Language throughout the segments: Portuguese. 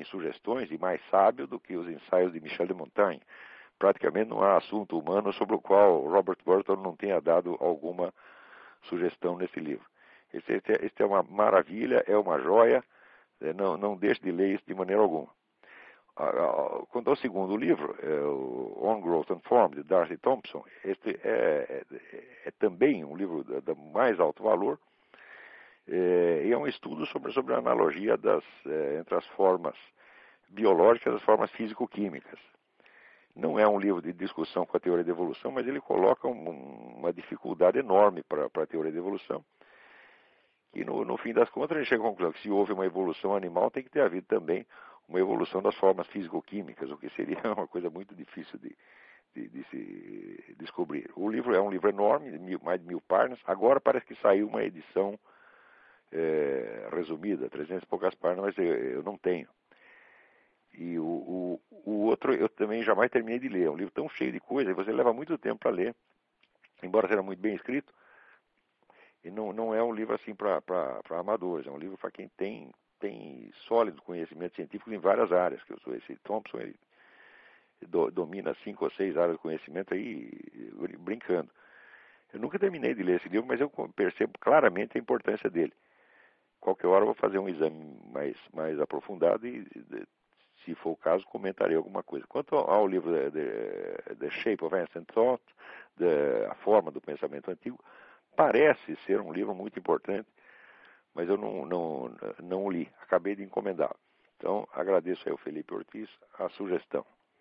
sugestões e mais sábio do que os ensaios de Michel de Montaigne. Praticamente não há assunto humano sobre o qual Robert Burton não tenha dado alguma sugestão nesse livro. Este é uma maravilha, é uma joia, não deixe de ler isso de maneira alguma. Quanto ao segundo livro, o On Growth and Form, de Darcy Thompson, este é também um livro de mais alto valor, e é um estudo sobre a analogia entre as formas biológicas e as formas físico-químicas. Não é um livro de discussão com a teoria da evolução, mas ele coloca uma dificuldade enorme para a teoria da evolução. E no fim das contas, a gente chega à conclusão que se houve uma evolução animal, tem que ter havido também uma evolução das formas físico-químicas, o que seria uma coisa muito difícil de se descobrir. O livro é um livro enorme, mais de 1000 páginas. Agora parece que saiu uma edição resumida, 300 e poucas páginas, mas eu não tenho. E o outro eu também jamais terminei de ler. É um livro tão cheio de coisas, você leva muito tempo para ler, embora seja muito bem escrito. E não é um livro assim para amadores, é um livro para quem tem sólidos conhecimentos científicos em várias áreas. Que eu sou esse Thompson, ele domina 5 ou 6 áreas de conhecimento aí, brincando. Eu nunca terminei de ler esse livro, mas eu percebo claramente a importância dele. Qualquer hora eu vou fazer um exame mais aprofundado e, se for o caso, comentarei alguma coisa. Quanto ao livro The Shape of Ancient Thought, A Forma do Pensamento Antigo, parece ser um livro muito importante, mas eu não o li. Acabei de encomendar. Então, agradeço aí ao Felipe Ortiz a sugestão.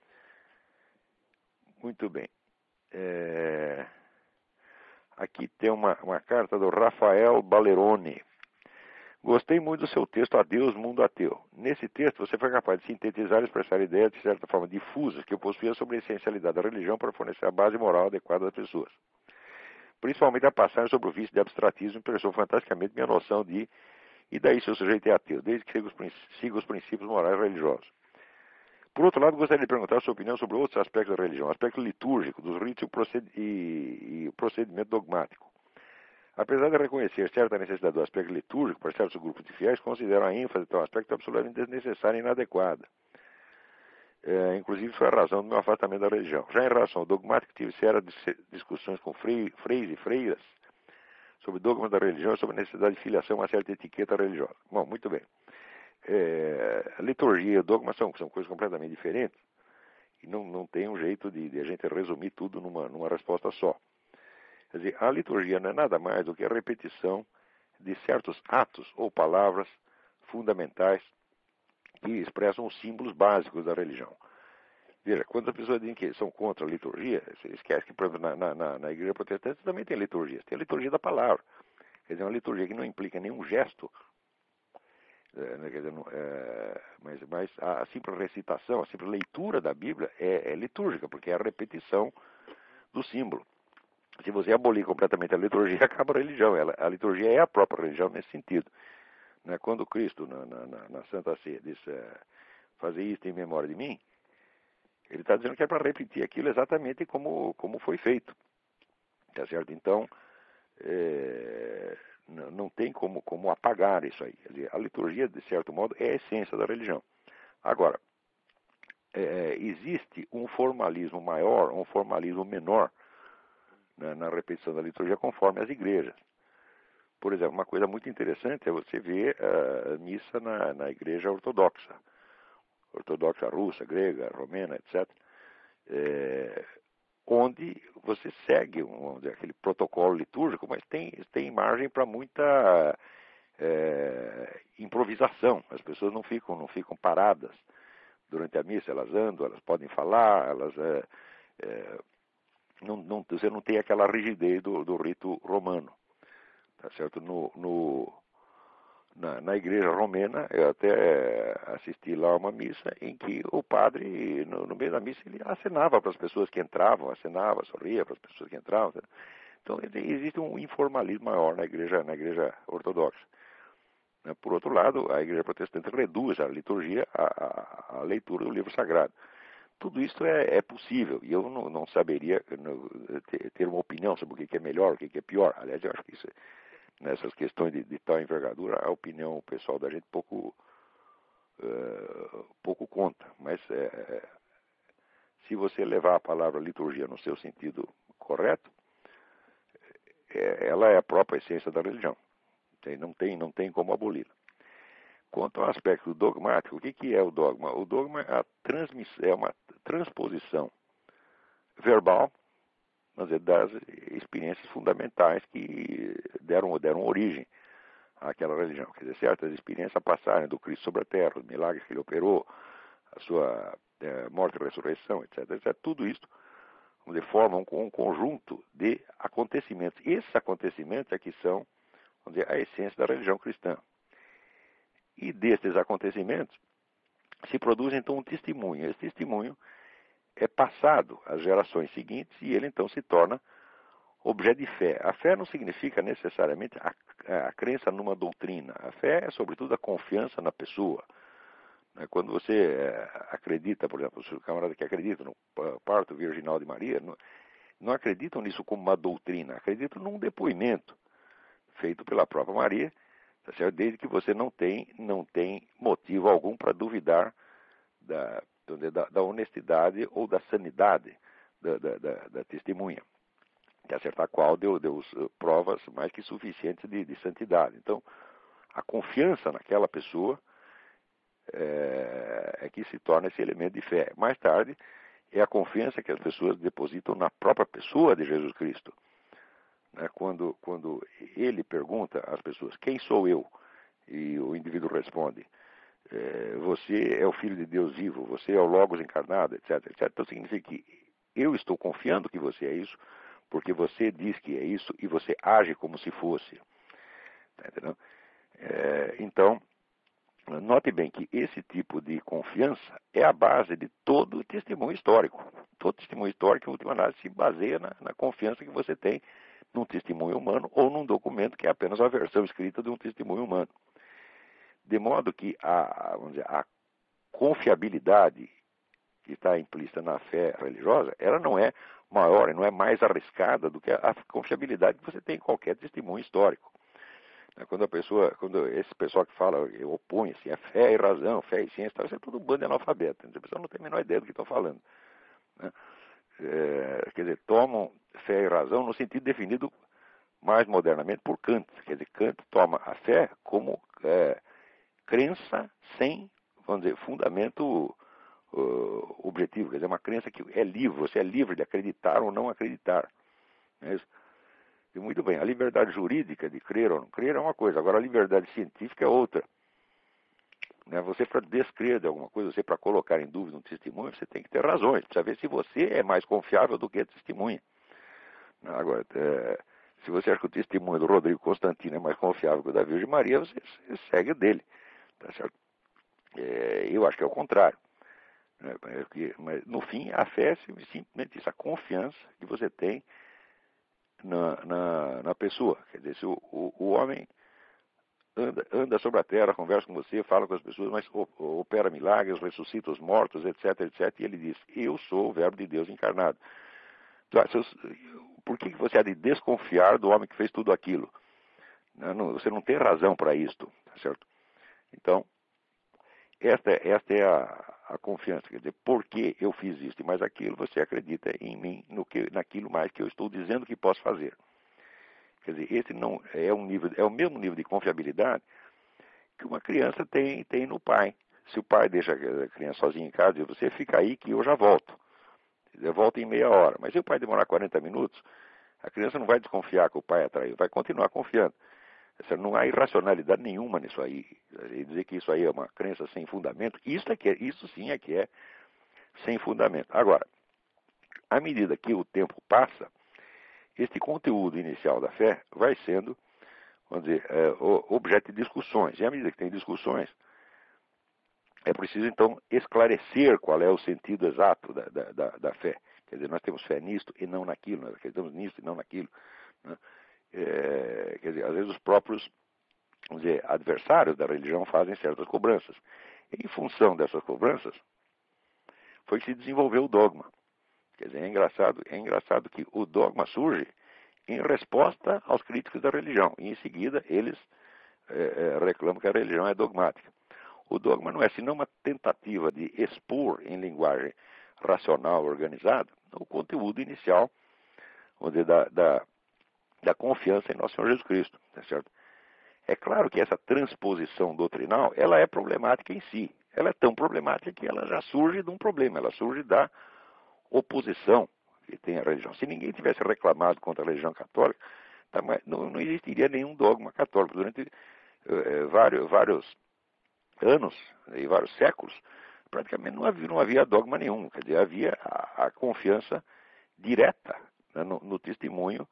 Muito bem. Aqui tem uma carta do Rafael Balerone. Gostei muito do seu texto Adeus, Mundo Ateu. Nesse texto, você foi capaz de sintetizar e expressar ideias de certa forma difusas que eu possuía sobre a essencialidade da religião para fornecer a base moral adequada às pessoas. Principalmente a passagem sobre o vício de abstratismo expressou fantasticamente minha noção de e daí se o sujeito é ateu, desde que siga os princípios morais religiosos. Por outro lado, gostaria de perguntar a sua opinião sobre outros aspectos da religião, o aspecto litúrgico, dos ritos e o procedimento dogmático. Apesar de reconhecer certa necessidade do aspecto litúrgico para certos grupos de fiéis, considero a ênfase de tal aspecto absolutamente desnecessária e inadequada. Inclusive foi a razão do meu afastamento da religião. Já em relação ao dogmático, tive sérias discussões com freis e freiras sobre dogmas da religião e sobre a necessidade de filiação a uma certa etiqueta religiosa. Bom, muito bem. A liturgia e o dogma são coisas completamente diferentes e não tem um jeito de a gente resumir tudo numa resposta só. Quer dizer, a liturgia não é nada mais do que a repetição de certos atos ou palavras fundamentais que expressam os símbolos básicos da religião. Veja, quando as pessoas dizem que são contra a liturgia, você esquece que, por exemplo, na igreja protestante também tem liturgia. Tem a liturgia da palavra. Quer dizer, uma liturgia que não implica nenhum gesto, quer dizer, mas a simples recitação, a simples leitura da Bíblia é litúrgica, porque é a repetição do símbolo. Se você abolir completamente a liturgia, acaba a religião. A liturgia é a própria religião nesse sentido. Quando Cristo, na Santa Ceia, diz fazer isto em memória de mim, ele está dizendo que é para repetir aquilo exatamente como foi feito. Tá certo? Então, não tem como apagar isso aí. Quer dizer, a liturgia, de certo modo, é a essência da religião. Agora, existe um formalismo maior, um formalismo menor na repetição da liturgia conforme as igrejas. Por exemplo, uma coisa muito interessante é você ver a missa na igreja ortodoxa russa, grega, romena, etc., onde você segue aquele protocolo litúrgico, mas tem margem para muita improvisação. As pessoas não ficam paradas durante a missa, elas andam, elas podem falar, você não tem aquela rigidez do rito romano. Tá certo? Na igreja romena, eu até assisti lá uma missa em que o padre, no meio da missa, ele acenava para as pessoas que entravam, sorria para as pessoas que entravam. Então, existe um informalismo maior na igreja ortodoxa. Por outro lado, a igreja protestante reduz a liturgia à leitura do livro sagrado. Tudo isso é possível, e eu não saberia ter uma opinião sobre o que é melhor, o que é pior. Aliás, eu acho que nessas questões de tal envergadura, a opinião pessoal da gente pouco pouco conta. Mas se você levar a palavra liturgia no seu sentido correto, ela é a própria essência da religião. Não tem como aboli-la. Quanto ao aspecto dogmático, o que é o dogma? O dogma é uma transposição verbal, mas das experiências fundamentais que deram origem àquela religião. Quer dizer, certas experiências, a passagem do Cristo sobre a terra, os milagres que ele operou, a sua morte e ressurreição, etc. Tudo isso formam um conjunto de acontecimentos. Esses acontecimentos é que são, vamos dizer, a essência da religião cristã. E destes acontecimentos se produz então um testemunho. Esse testemunho é passado às gerações seguintes e ele então se torna objeto de fé. A fé não significa necessariamente a crença numa doutrina. A fé é sobretudo a confiança na pessoa. Quando você acredita, por exemplo, os camaradas que acreditam no parto virginal de Maria, não acreditam nisso como uma doutrina, acreditam num depoimento feito pela própria Maria, tá certo? Desde que você não tem motivo algum para duvidar da honestidade ou da sanidade da testemunha, tá certo? A qual deu provas mais que suficientes de santidade. Então, a confiança naquela pessoa é que se torna esse elemento de fé. Mais tarde, é a confiança que as pessoas depositam na própria pessoa de Jesus Cristo. Quando ele pergunta às pessoas, quem sou eu? E o indivíduo responde, você é o Filho de Deus vivo, você é o Logos encarnado, etc. Então significa que eu estou confiando que você é isso, porque você diz que é isso e você age como se fosse. Tá entendendo? Então, note bem que esse tipo de confiança é a base de todo testemunho histórico. Todo testemunho histórico, em última análise, se baseia na confiança que você tem num testemunho humano ou num documento que é apenas a versão escrita de um testemunho humano. De modo que vamos dizer, a confiabilidade que está implícita na fé religiosa, ela não é maior e não é mais arriscada do que a confiabilidade que você tem em qualquer testemunho histórico. Quando esse pessoal que fala, opõe assim, a fé e razão, fé e ciência, isso é tudo um bando de analfabeto. A pessoa não tem a menor ideia do que estão falando. Quer dizer, tomam fé e razão no sentido definido mais modernamente por Kant. Quer dizer, Kant toma a fé como crença sem, vamos dizer, fundamento objetivo. Quer dizer, uma crença que é livre, você é livre de acreditar ou não acreditar. Não é isso? E muito bem, a liberdade jurídica de crer ou não crer é uma coisa, agora a liberdade científica é outra. Você, para descrer de alguma coisa, você, para colocar em dúvida um testemunho, você tem que ter razões, precisa ver se você é mais confiável do que a testemunha. Agora, se você acha que o testemunho do Rodrigo Constantino é mais confiável que o da Virgem Maria, você segue dele, tá certo? Eu acho que é o contrário. Mas, no fim, a fé é simplesmente isso, a confiança que você tem na pessoa. Quer dizer, se o homem anda sobre a terra, conversa com você, fala com as pessoas, mas opera milagres, ressuscita os mortos, etc, e ele diz, eu sou o Verbo de Deus encarnado. Então, por que você há de desconfiar do homem que fez tudo aquilo? Você não tem razão para isto, tá certo? Então, esta é a confiança, quer dizer, por que eu fiz isso e mais aquilo, você acredita em mim, naquilo mais que eu estou dizendo que posso fazer. Quer dizer, esse não é o mesmo nível de confiabilidade que uma criança tem no pai. Se o pai deixa a criança sozinha em casa, diz, você fica aí que eu já volto. Eu volto em meia hora. Mas se o pai demorar 40 minutos, a criança não vai desconfiar que o pai atraiu, vai continuar confiando. Não há irracionalidade nenhuma nisso aí. E dizer que isso aí é uma crença sem fundamento, isso sim é que é sem fundamento. Agora, à medida que o tempo passa, este conteúdo inicial da fé vai sendo, vamos dizer, objeto de discussões. E à medida que tem discussões, é preciso então esclarecer qual é o sentido exato da fé. Quer dizer, nós temos fé nisto e não naquilo, nós acreditamos nisto e não naquilo. Né? Quer dizer, às vezes os próprios, vamos dizer, adversários da religião fazem certas cobranças. E, em função dessas cobranças, foi que se desenvolveu o dogma. Quer dizer, é engraçado que o dogma surge em resposta aos críticos da religião. E, em seguida, eles reclamam que a religião é dogmática. O dogma não é senão uma tentativa de expor em linguagem racional organizada o conteúdo inicial, vamos dizer, da confiança em nosso Senhor Jesus Cristo, tá certo? É claro que essa transposição doutrinal, ela é problemática em si. Ela é tão problemática que ela já surge de um problema, ela surge da oposição que tem à religião. Se ninguém tivesse reclamado contra a religião católica, tá, não existiria nenhum dogma católico. Durante vários anos e vários séculos, praticamente não havia dogma nenhum. Quer dizer, havia a confiança direta, né, no testemunho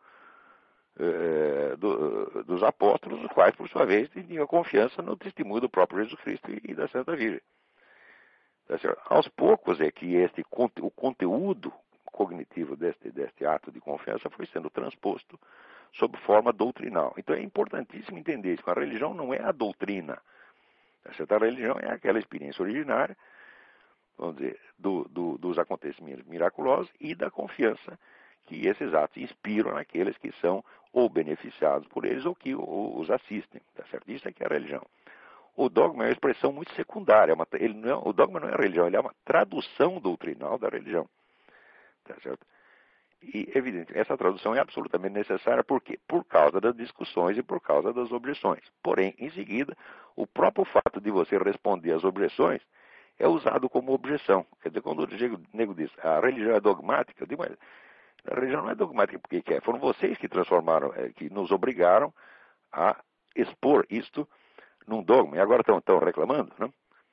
dos apóstolos, os quais, por sua vez, tinham confiança no testemunho do próprio Jesus Cristo e da Santa Virgem. Aos poucos é que o conteúdo cognitivo deste ato de confiança foi sendo transposto sob forma doutrinal. Então é importantíssimo entender isso. A religião não é a doutrina. A religião é aquela experiência originária, vamos dizer, dos acontecimentos miraculosos e da confiança que esses atos inspiram naqueles que são ou beneficiados por eles ou que os assistem. Tá certo? Isso é que é a religião. O dogma é uma expressão muito secundária. O dogma não é a religião, ele é uma tradução doutrinal da religião. Tá certo? E, evidente, essa tradução é absolutamente necessária, por quê? Por causa das discussões e por causa das objeções. Porém, em seguida, o próprio fato de você responder às objeções é usado como objeção. Quer dizer, quando o nego diz, a religião é dogmática, eu digo, mas a religião não é dogmática porque quer. Foram vocês que transformaram, que nos obrigaram a expor isto num dogma. E agora estão reclamando, não?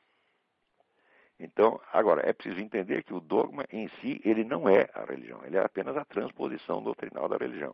Então, agora, é preciso entender que o dogma em si, ele não é a religião. Ele é apenas a transposição doutrinal da religião.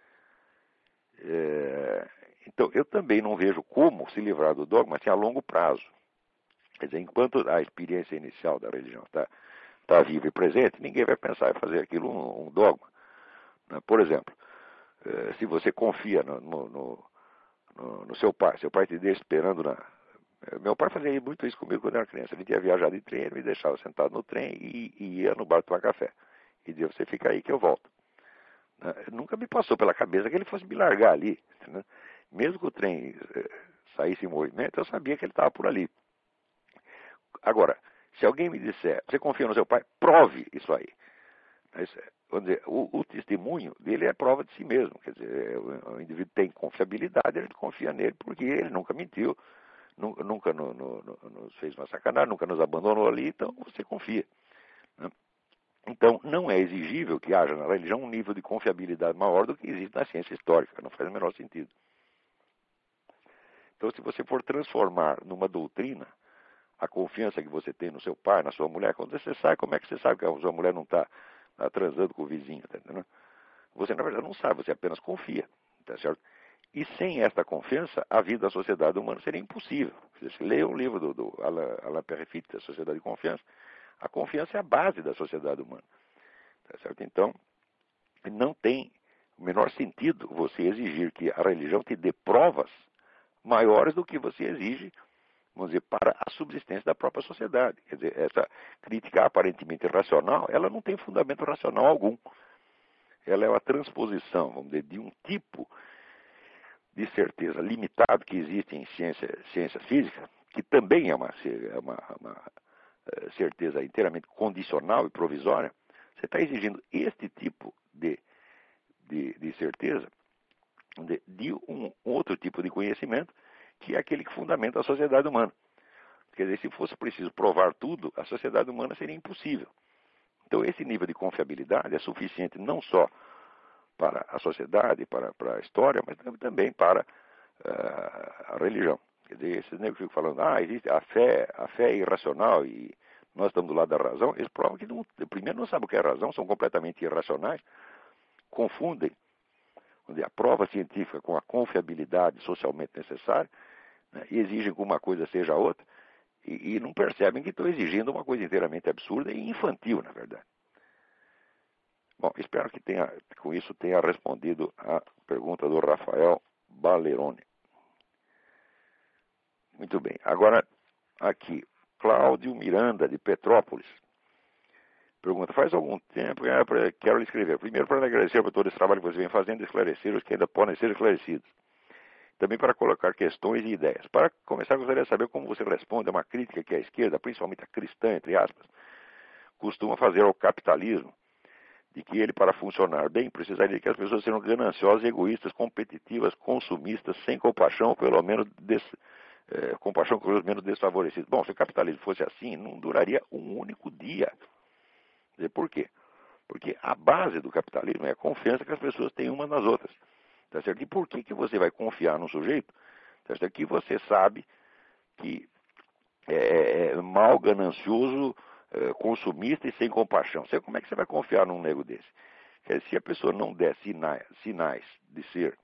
Então, eu também não vejo como se livrar do dogma assim, a longo prazo. Quer dizer, enquanto a experiência inicial da religião está viva e presente, ninguém vai pensar em fazer aquilo um dogma. Por exemplo, se você confia no seu pai te deixa esperando Meu pai fazia muito isso comigo quando eu era criança. A gente ia viajar de trem, ele me deixava sentado no trem e ia no bar tomar café. E dizia, você fica aí que eu volto. Nunca me passou pela cabeça que ele fosse me largar ali. Né? Mesmo que o trem saísse em movimento, eu sabia que ele estava por ali. Agora, se alguém me disser, você confia no seu pai, prove isso aí. Vamos dizer, o testemunho dele é prova de si mesmo. Quer dizer, o indivíduo tem confiabilidade, a gente confia nele porque ele nunca mentiu, nunca nos fez uma sacanagem, nunca nos abandonou ali, então você confia. Né? Então, não é exigível que haja na religião um nível de confiabilidade maior do que existe na ciência histórica, não faz o menor sentido. Então, se você for transformar numa doutrina a confiança que você tem no seu pai, na sua mulher, quando você sai, como é que você sabe que a sua mulher não está transando com o vizinho? Tá entendendo? Você, na verdade, não sabe, você apenas confia. Tá certo? E sem esta confiança, a vida da sociedade humana seria impossível. Se você lê o livro do Alain Périfitte, da Sociedade de Confiança, a confiança é a base da sociedade humana. Tá certo? Então, não tem o menor sentido você exigir que a religião te dê provas maiores do que você exige, vamos dizer, para a subsistência da própria sociedade. Quer dizer, essa crítica aparentemente racional, ela não tem fundamento racional algum. Ela é uma transposição, vamos dizer, de um tipo de certeza limitado que existe em ciência física, que também é uma certeza inteiramente condicional e provisória. Você está exigindo este tipo de certeza de um outro tipo de conhecimento, que é aquele que fundamenta a sociedade humana. Quer dizer, se fosse preciso provar tudo, a sociedade humana seria impossível. Então, esse nível de confiabilidade é suficiente não só para a sociedade, para a história, mas também para a religião. Quer dizer, esses negros ficam falando, existe a fé é irracional e nós estamos do lado da razão. Eles provam que, primeiro, não sabem o que é razão, são completamente irracionais, confundem a prova científica com a confiabilidade socialmente necessária, né, e exigem que uma coisa seja outra, e não percebem que estão exigindo uma coisa inteiramente absurda e infantil, na verdade. Bom, espero que com isso tenha respondido a pergunta do Rafael Balerone. Muito bem. Agora, aqui, Cláudio Miranda, de Petrópolis. Pergunta, faz algum tempo quero lhe escrever. Primeiro, para lhe agradecer por todo esse trabalho que você vem fazendo e esclarecer os que ainda podem ser esclarecidos. também para colocar questões e ideias. Para começar, gostaria de saber como você responde a uma crítica que a esquerda, principalmente a cristã, entre aspas, costuma fazer ao capitalismo, de que ele, para funcionar bem, precisaria que as pessoas sejam gananciosas, egoístas, competitivas, consumistas, sem compaixão, pelo menos compaixão com os menos desfavorecidos. Bom, se o capitalismo fosse assim, não duraria um único dia. Por quê? Porque a base do capitalismo é a confiança que as pessoas têm umas nas outras. Tá certo? E por que você vai confiar num sujeito, tá certo? Que você sabe que é mau, ganancioso, consumista e sem compaixão? Como é que você vai confiar num nego desse? Se a pessoa não der sinais de ser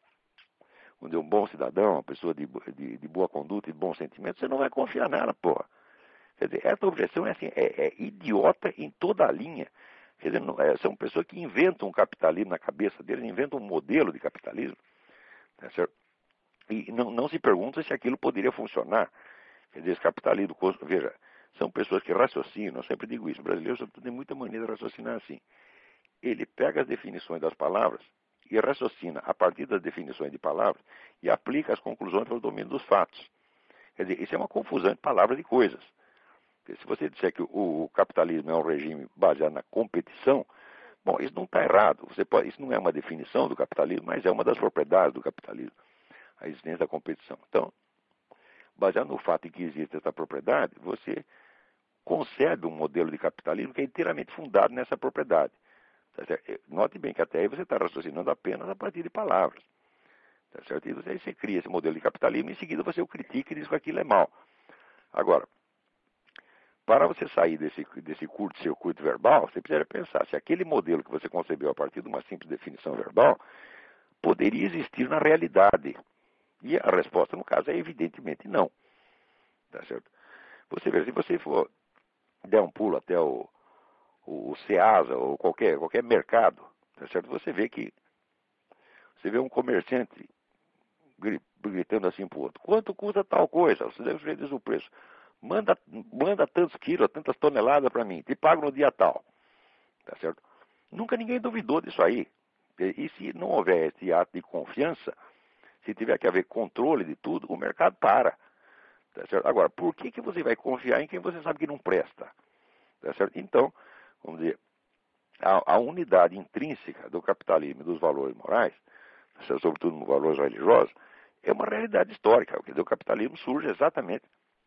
um bom cidadão, uma pessoa de boa conduta e de bom sentimento, você não vai confiar nela, porra. Quer dizer, essa objeção é, assim, é idiota em toda a linha. Quer dizer, são pessoas que inventam um capitalismo na cabeça deles, inventam um modelo de capitalismo, tá certo? E não se pergunta se aquilo poderia funcionar. Quer dizer, esse capitalismo, veja, são pessoas que raciocinam, eu sempre digo isso, o brasileiro tem muita mania de raciocinar assim. Ele pega as definições das palavras e raciocina a partir das definições de palavras e aplica as conclusões para o domínio dos fatos. Quer dizer, isso é uma confusão de palavras e coisas. Se você disser que o capitalismo é um regime baseado na competição, bom, isso não está errado. Isso não é uma definição do capitalismo, mas é uma das propriedades do capitalismo, a existência da competição. Então, baseado no fato de que existe essa propriedade, você concebe um modelo de capitalismo que é inteiramente fundado nessa propriedade. Tá certo? Note bem que até aí você está raciocinando apenas a partir de palavras. Tá certo? E aí você cria esse modelo de capitalismo e em seguida você o critica e diz que aquilo é mal. Agora, para você sair desse curto-circuito verbal, você precisa pensar se aquele modelo que você concebeu a partir de uma simples definição verbal poderia existir na realidade. E a resposta, no caso, é evidentemente não. Tá certo? Você vê, se você for der um pulo até o Ceasa ou qualquer mercado, tá certo? Você vê um comerciante gritando assim para o outro: quanto custa tal coisa? Você deve dizer o preço. Manda tantos quilos, tantas toneladas para mim, te pago no dia tal. Tá certo? Nunca ninguém duvidou disso aí. E se não houver esse ato de confiança, se tiver que haver controle de tudo, o mercado para. Tá certo? Agora, por que você vai confiar em quem você sabe que não presta? Tá certo? Então, vamos dizer, a unidade intrínseca do capitalismo e dos valores morais, tá certo? Sobretudo nos valores religiosos, é uma realidade histórica. Quer dizer, o capitalismo surge exatamente,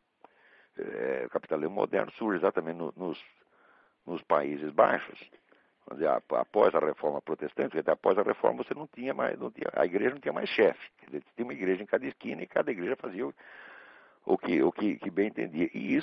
o capitalismo moderno surge exatamente nos Países Baixos. Vamos dizer, após a reforma protestante, porque após a reforma você a igreja não tinha mais chefe. Quer dizer, tinha uma igreja em cada esquina e cada igreja fazia o que bem entendia. E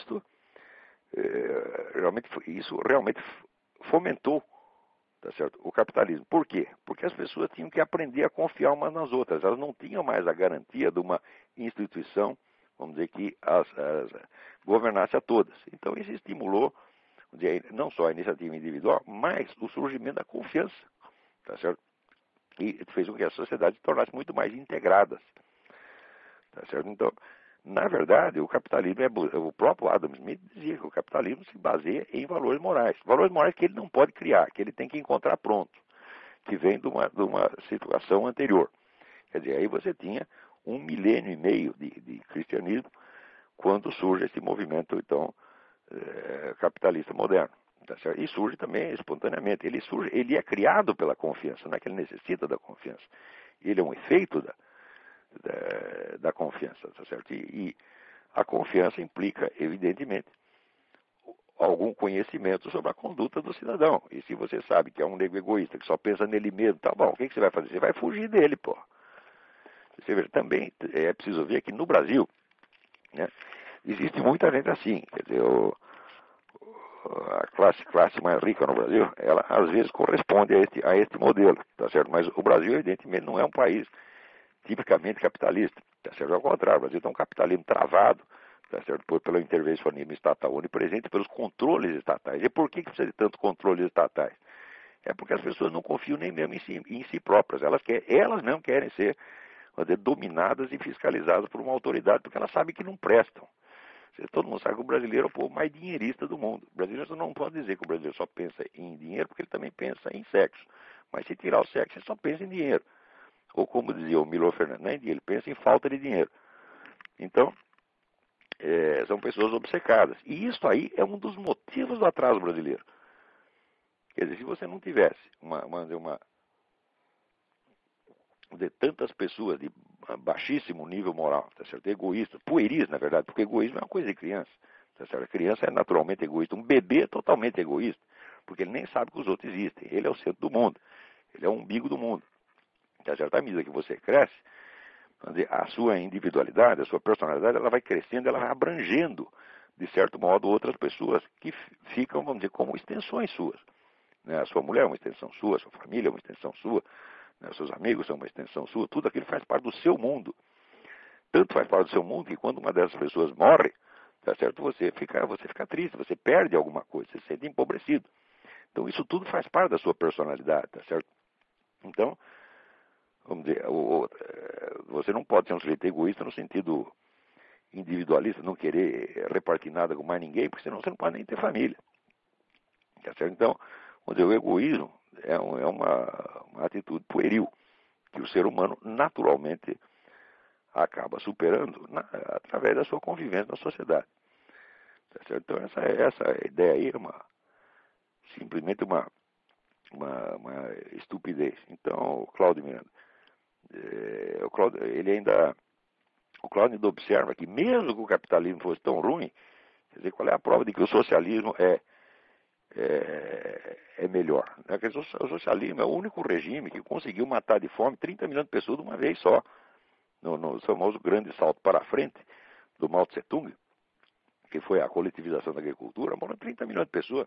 isso realmente fomentou, tá certo, o capitalismo. Por quê? Porque as pessoas tinham que aprender a confiar umas nas outras. Elas não tinham mais a garantia de uma instituição, vamos dizer, que governasse a todas. Então isso estimulou, vamos dizer, não só a iniciativa individual, mas o surgimento da confiança, tá certo? E fez com que as sociedades se tornassem muito mais integradas, tá certo? Então, na verdade, o capitalismo o próprio Adam Smith dizia que o capitalismo se baseia em valores morais que ele não pode criar, que ele tem que encontrar pronto, que vem de uma situação anterior. Quer dizer, aí você tinha 1,5 milênio de cristianismo quando surge esse movimento, então, capitalista moderno. Tá certo? E surge também espontaneamente. Ele é criado pela confiança, não é que ele necessita da confiança. Ele é um efeito da confiança, tá certo? E a confiança implica, evidentemente, algum conhecimento sobre a conduta do cidadão. E se você sabe que é um nego egoísta, que só pensa nele mesmo, tá bom, o que você vai fazer? Você vai fugir dele, pô. Você vê, também é preciso ver que no Brasil, né, existe muita gente assim. Quer dizer, a classe mais rica no Brasil, ela às vezes corresponde a este modelo, tá certo? Mas o Brasil, evidentemente, não é um país tipicamente capitalista, tá certo? Ao contrário, o Brasil tem um capitalismo travado, tá certo? Pelo intervencionismo estatal onipresente, pelos controles estatais. E por que precisa de tantos controles estatais? É porque as pessoas não confiam nem mesmo em si próprias. Elas mesmo querem ser dominadas e fiscalizadas por uma autoridade, porque elas sabem que não prestam. Todo mundo sabe que o brasileiro é o povo mais dinheirista do mundo. O brasileiro não pode dizer que o brasileiro só pensa em dinheiro, porque ele também pensa em sexo. Mas se tirar o sexo, ele só pensa em dinheiro. Ou como dizia o Milo Fernandes, ele pensa em falta de dinheiro. Então, são pessoas obcecadas. E isso aí é um dos motivos do atraso brasileiro. Quer dizer, se você não tivesse de tantas pessoas de baixíssimo nível moral, tá certo? Egoístas, pueris, na verdade, porque egoísmo é uma coisa de criança, tá certo? A criança é naturalmente egoísta, um bebê é totalmente egoísta, porque ele nem sabe que os outros existem, ele é o centro do mundo, ele é o umbigo do mundo, tá certo? À medida que você cresce, vamos dizer, a sua individualidade, a sua personalidade, ela vai crescendo, ela vai abrangendo, de certo modo, outras pessoas que ficam, vamos dizer, como extensões suas, né? A sua mulher é uma extensão sua, a sua família é uma extensão sua, né? Os seus amigos são uma extensão sua, tudo aquilo faz parte do seu mundo. Tanto faz parte do seu mundo que quando uma dessas pessoas morre, tá certo? Você fica triste, você perde alguma coisa, você se sente empobrecido. Então isso tudo faz parte da sua personalidade, tá certo? Então, vamos dizer, você não pode ser um sujeito egoísta no sentido individualista, não querer repartir nada com mais ninguém, porque senão você não pode nem ter família. Tá certo? Então, vamos dizer, o egoísmo é uma atitude pueril que o ser humano naturalmente acaba superando através da sua convivência na sociedade. Tá certo? Então, essa ideia aí é simplesmente uma estupidez. Então, o Cláudio Miranda, o Cláudio ainda observa que mesmo que o capitalismo fosse tão ruim, quer dizer, qual é a prova de que o socialismo é melhor? Né? O socialismo é o único regime que conseguiu matar de fome 30 milhões de pessoas de uma vez só. No famoso grande salto para a frente do Mao Tse Tung, que foi a coletivização da agricultura, morreram 30 milhões de pessoas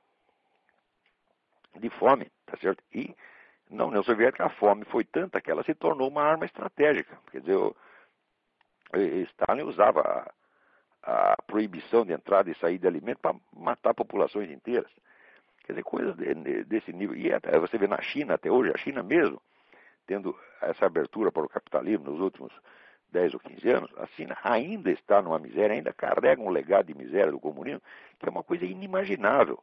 de fome, tá certo? E na União Soviética a fome foi tanta que ela se tornou uma arma estratégica. Quer dizer, Stalin usava a proibição de entrada e saída de alimento para matar populações inteiras. Quer dizer, coisas desse nível. E você vê na China até hoje, a China mesmo, tendo essa abertura para o capitalismo nos últimos 10 ou 15 anos, a China ainda está numa miséria, ainda carrega um legado de miséria do comunismo, que é uma coisa inimaginável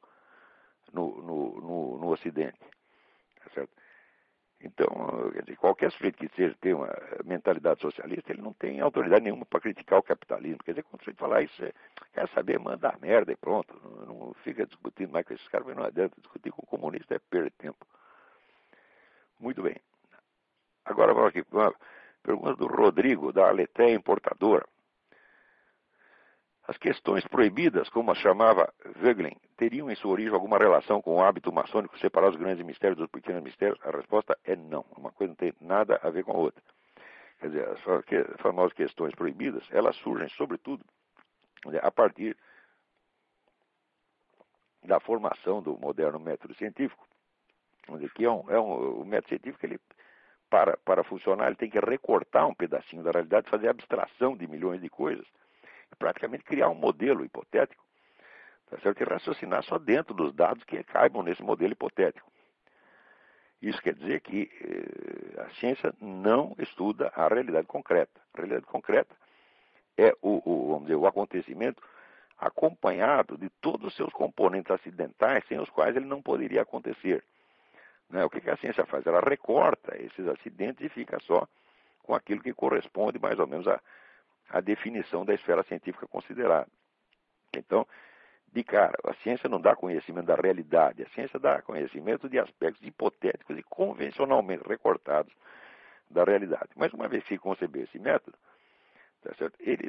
no Ocidente. Tá certo? Então, quer dizer, qualquer sujeito que tenha uma mentalidade socialista, ele não tem autoridade nenhuma para criticar o capitalismo. Quer dizer, quando o sujeito falar isso, quer saber, manda a merda e pronto. Não fica discutindo mais com esses caras, mas não adianta discutir com o comunista, é perda de tempo. Muito bem. Agora vamos aqui, uma pergunta do Rodrigo, da Aletéia Importadora. As questões proibidas, como as chamava Voegelin, teriam em sua origem alguma relação com o hábito maçônico separar os grandes mistérios dos pequenos mistérios? A resposta é não. Uma coisa não tem nada a ver com a outra. Quer dizer, as famosas questões proibidas, elas surgem, sobretudo, a partir da formação do moderno método científico, que o método científico, ele, para funcionar, ele tem que recortar um pedacinho da realidade, fazer abstração de milhões de coisas, e praticamente criar um modelo hipotético, tá certo? E raciocinar só dentro dos dados que caibam nesse modelo hipotético. Isso quer dizer que a ciência não estuda a realidade concreta. A realidade concreta é vamos dizer, o acontecimento acompanhado de todos os seus componentes acidentais, sem os quais ele não poderia acontecer. Né? O que a ciência faz? Ela recorta esses acidentes e fica só com aquilo que corresponde mais ou menos à definição da esfera científica considerada. Então, de cara, a ciência não dá conhecimento da realidade, a ciência dá conhecimento de aspectos hipotéticos e convencionalmente recortados da realidade. Mas uma vez que concebeu esse método, tá certo? Ele,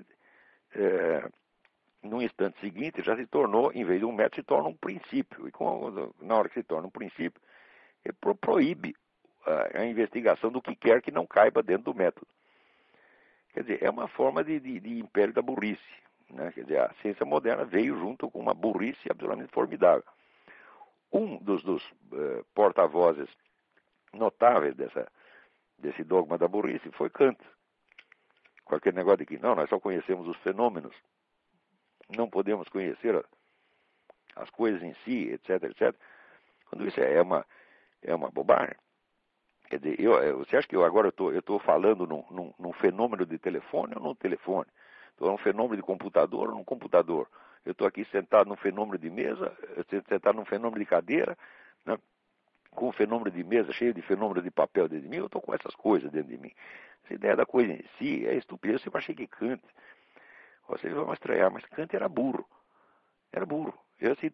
no instante seguinte, já se tornou, em vez de um método, se torna um princípio. E na hora que se torna um princípio, ele proíbe a investigação do que quer que não caiba dentro do método. Quer dizer, é uma forma de império da burrice. Né? Quer dizer, a ciência moderna veio junto com uma burrice absolutamente formidável. Um dos porta-vozes notáveis desse dogma da burrice foi Kant. Com aquele negócio de que não, nós só conhecemos os fenômenos, não podemos conhecer as coisas em si, etc, etc. Quando isso é uma bobagem. Quer dizer, você acha que agora eu estou falando num fenômeno de telefone ou num telefone? Estou num fenômeno de computador ou num computador? Eu estou aqui sentado num fenômeno de mesa, sentado num fenômeno de cadeira, né? com o fenômeno de mesa cheio de fenômeno de papel dentro de mim, eu estou com essas coisas dentro de mim. Essa ideia da coisa em si é estupidez. Eu sempre achei que Kant, vocês vão estranhar, mas Kant era burro. Era burro. Eu, assim,